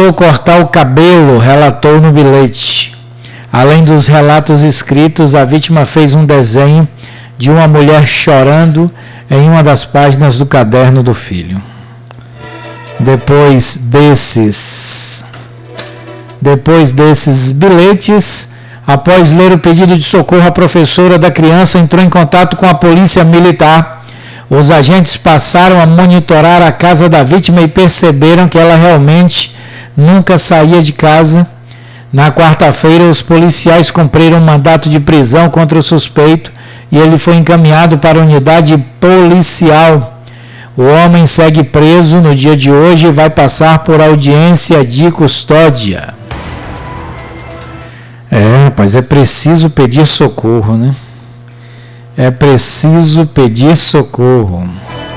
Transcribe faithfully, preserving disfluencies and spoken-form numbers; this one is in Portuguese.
precisou cortar o cabelo, relatou no bilhete. Além dos relatos escritos, a vítima fez um desenho de uma mulher chorando em uma das páginas do caderno do filho. Depois desses, depois desses bilhetes, após ler o pedido de socorro, a professora da criança entrou em contato com a polícia militar. Os agentes passaram a monitorar a casa da vítima e perceberam que ela realmente nunca saía de casa. Na quarta-feira, os policiais cumpriram um mandato de prisão contra o suspeito e ele foi encaminhado para a unidade policial. O homem segue preso no dia de hoje e vai passar por audiência de custódia. É, rapaz, é preciso pedir socorro, né? É preciso pedir socorro.